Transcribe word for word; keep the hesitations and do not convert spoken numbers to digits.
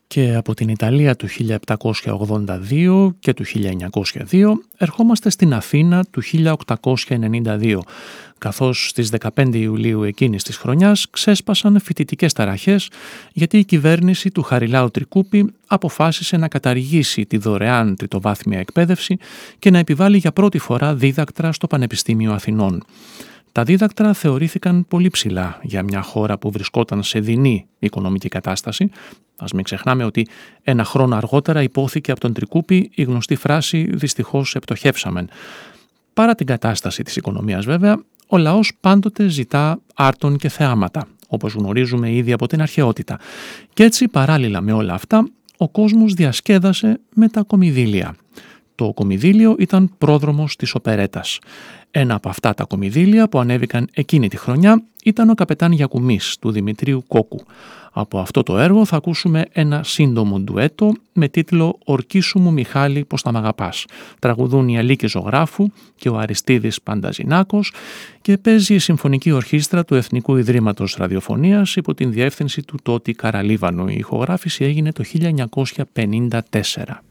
Και από την Ιταλία του χίλια επτακόσια ογδόντα δύο και του χίλια εννιακόσια δύο ερχόμαστε στην Αθήνα του χίλια οκτακόσια ενενήντα δύο, καθώς στις δεκαπέντε Ιουλίου εκείνης της χρονιάς ξέσπασαν φοιτητικές ταραχές γιατί η κυβέρνηση του Χαριλάου Τρικούπη αποφάσισε να καταργήσει τη δωρεάν τριτοβάθμια εκπαίδευση και να επιβάλει για πρώτη φορά δίδακτρα στο Πανεπιστήμιο Αθηνών. Τα δίδακτρα θεωρήθηκαν πολύ ψηλά για μια χώρα που βρισκόταν σε δεινή οικονομική κατάσταση. Ας μην ξεχνάμε ότι ένα χρόνο αργότερα υπόθηκε από τον Τρικούπη η γνωστή φράση «δυστυχώς επτοχεύσαμεν». Παρά την κατάσταση της οικονομίας βέβαια, ο λαός πάντοτε ζητά άρτων και θεάματα, όπως γνωρίζουμε ήδη από την αρχαιότητα. Και έτσι παράλληλα με όλα αυτά, ο κόσμος διασκέδασε με τα κομιδήλια. Το κομιδήλιο ήταν πρόδρομος της οπερέτας. Ένα από αυτά τα κομιδήλια που ανέβηκαν εκείνη τη χρονιά ήταν ο Καπετάν Γιακουμής του Δημητρίου Κόκκου. Από αυτό το έργο θα ακούσουμε ένα σύντομο ντουέτο με τίτλο «Ορκίσου μου Μιχάλη πως τα μ' αγαπάς». Τραγουδούν η Αλίκη Ζωγράφου και ο Αριστίδης Πανταζινάκος και παίζει η Συμφωνική Ορχήστρα του Εθνικού Ιδρύματος Ραδιοφωνίας υπό την διεύθυνση του Τότη Καραλίβανου. Η ηχογράφηση έγινε το χίλια εννιακόσια πενήντα τέσσερα.